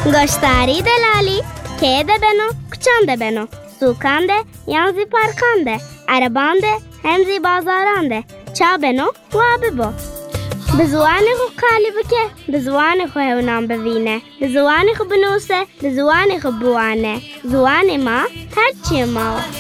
گشتاری دلالی که ده بنو کچان ده بنو سوکان ده یان زی پارکان ده عربان ده هم زی بازاران ده چا بنو و ببو به زوان خو کالی بکه به زوان خو هونام ببینه به زوان خو بنوسه به زوان خو بوانه زوان ما هرچی ما